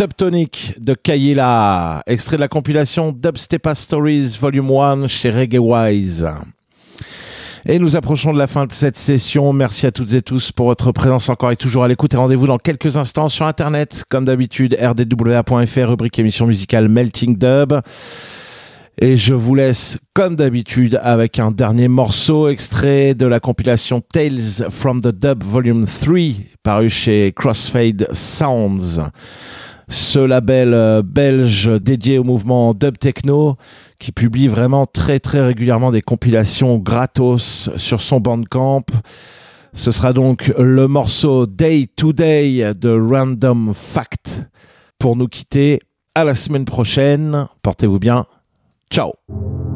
Subtonic de Kayla, extrait de la compilation Dubstepa Stories Volume 1 chez Reggae Wise. Et nous approchons de la fin de cette session. Merci à toutes et tous pour votre présence encore et toujours à l'écoute. Et rendez-vous dans quelques instants sur Internet, comme d'habitude, rdwa.fr, rubrique émission musicale Melting Dub. Et je vous laisse, comme d'habitude, avec un dernier morceau extrait de la compilation Tales from the Dub Volume 3, paru chez Crossfade Sounds. Ce label belge dédié au mouvement dub techno qui publie vraiment très très régulièrement des compilations gratos sur son Bandcamp. Ce sera donc le morceau Day to Day de Random Fact. Pour nous quitter, à la semaine prochaine. Portez-vous bien. Ciao.